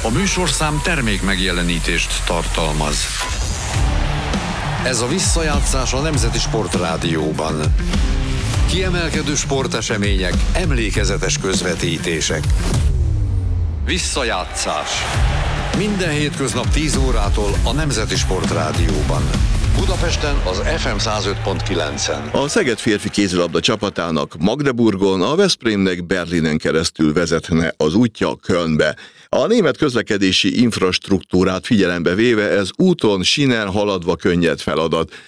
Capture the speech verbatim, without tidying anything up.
A műsorszám termék megjelenítést tartalmaz. Ez a visszajátszás a Nemzeti Sportrádióban. Kiemelkedő sportesemények, emlékezetes közvetítések. Visszajátszás. Minden hétköznap tíz órától a Nemzeti Sportrádióban. Budapesten az ef em száz öt pont kilencen. A Szeged férfi kézilabda csapatának Magdeburgon, a Veszprémnek Berlinen keresztül vezetne az útja Kölnbe. A német közlekedési infrastruktúrát figyelembe véve ez úton, sínen haladva könnyed feladat.